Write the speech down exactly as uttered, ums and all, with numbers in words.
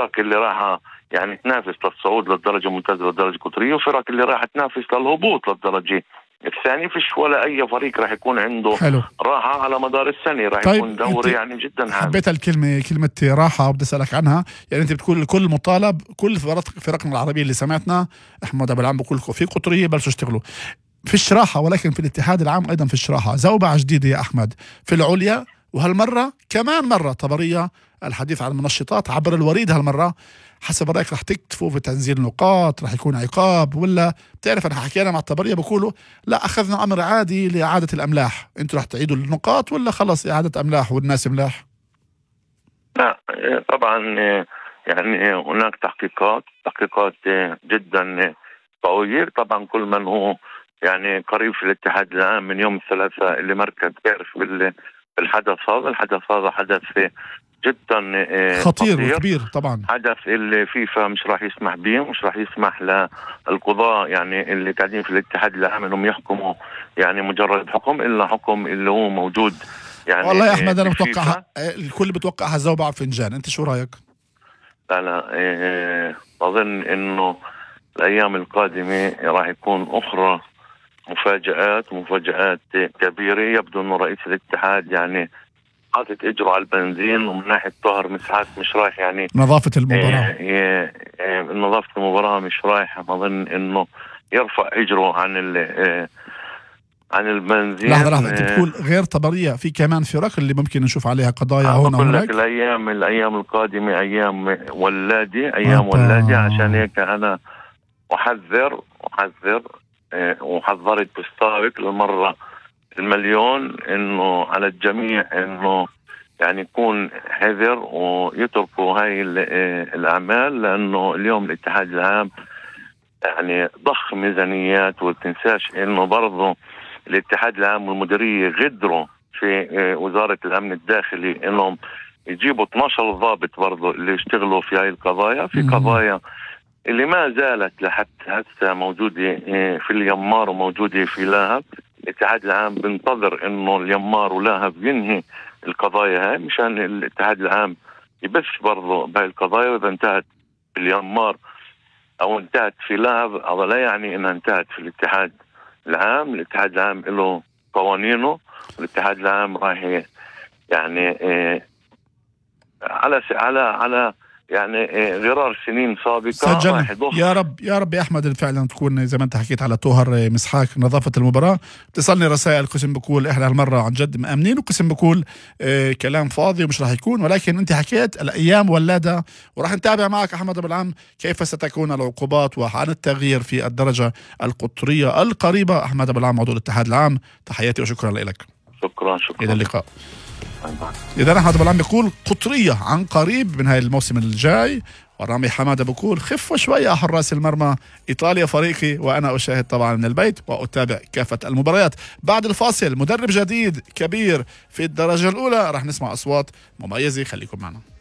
فرق اللي راح يعني تنافس للصعود للدرجة الممتازة للدرجة القطرية، وفرق اللي راح تنافس للهبوط للدرجة الثاني. فيش ولا أي فريق راح يكون عنده حلو. راحة على مدار السنة، راح طيب يكون دوري يعني جدا حامل. حبيت الكلمة كلمة راحة وبدي أسألك عنها. يعني أنت بتقول الكل مطالب، كل فرق فرقنا العربية اللي سمعتنا أحمد أبو العم بقول في قطرية بلشوا يشتغلوا فيش راحة، ولكن في الاتحاد العام أيضا فيش راحة. زوبعة جديدة يا أحمد في العليا، وهالمرة كمان مرة طبرية الحديث عن المنشطات عبر الوريد. هالمرة حسب رأيك رح تكتفوا في تنزيل نقاط، رح يكون عقاب، ولا بتعرف أنا حكينا مع الطبرية بقولوا لا أخذنا أمر عادي لإعادة الأملاح، أنتوا رح تعيدوا النقاط ولا خلص إعادة أملاح والناس ملاح؟ لا طبعا يعني هناك تحقيقات تحقيقات جدا قوية. طبعا كل من هو يعني قريب في الاتحاد العام من يوم الثلاثاء اللي مركز بيعرف بالحدث هذا. الحدث هذا حدث جدا خطير وكبير طبعا، حدث اللي فيفا مش راح يسمح به، مش راح يسمح للقضاء يعني اللي قاعدين في الاتحاد العام انهم يحكموا يعني مجرد حكم، الا حكم اللي هو موجود. يعني والله يا احمد انا بتوقع الكل بتوقع هالزوبعة فنجان، انت شو رايك؟ لا لا إيه اظن انه الايام القادمة راح يكون اخرى مفاجآت مفاجآت كبيرة. يبدو انه رئيس الاتحاد يعني حاطط اجره على البنزين، ومن ناحية طهر مساحات مش رايح يعني نظافة المباراة إيه إيه نظافة المباراة مش رايح اظن انه يرفع اجره عن ال إيه عن البنزين. لحظة لحظة انت بتقول غير طبرية في كمان فرق اللي ممكن نشوف عليها قضايا هون وهناك؟ الايام الايام القادمة ايام ولادي ايام أبا. ولادي عشان هيك انا احذر احذر إيه وحذرت بالسابق للمرة المليون انه على الجميع انه يعني يكون حذر ويتركوا هاي الاعمال، لانه اليوم الاتحاد العام يعني ضخ ميزانيات. وتنساش انه برضه الاتحاد العام والمديرية غدروا في وزارة الامن الداخلي انهم يجيبوا اثني عشر ضابط برضه اللي يشتغلوا في هاي القضايا، في قضايا اللي ما زالت لحد هسه موجودة في اليمار وموجودة في لاهب. الاتحاد العام بنتظر انه اليمار ولاهب ينهي القضايا هاي مشان الاتحاد العام يبث برضه بهاي القضايا. واذا انتهت في اليمار او انتهت في لاهب هذا لا يعني انها انتهت في الاتحاد العام. الاتحاد العام له قوانينه، والاتحاد العام راح يعني إيه على على على يعني غرار سنين سابقة سجل. يا رب يا رب يا أحمد فعلا تكون زي ما أنت حكيت على طهر مسحاك نظافة المباراة. بتصلني رسائل قسم بقول إحنا هالمرة عن جد مأمنين، وقسم بقول اه كلام فاضي ومش راح يكون، ولكن أنت حكيت الأيام ولادة، وراح نتابع معك أحمد أبو العم كيف ستكون العقوبات وعن التغيير في الدرجة القطرية القريبة. أحمد أبو العم عضو الاتحاد العام، تحياتي وشكرا لك. شكرا شكرا إلى اللقاء. إذا أحمد أبو العم بيقول قطرية عن قريب من هاي الموسم الجاي، ورامي حمادة بقول خفوا شوية حراس المرمى، إيطاليا فريقي وأنا أشاهد طبعا من البيت وأتابع كافة المباريات. بعد الفاصل مدرب جديد كبير في الدرجة الأولى، رح نسمع أصوات مميزة، خليكم معنا.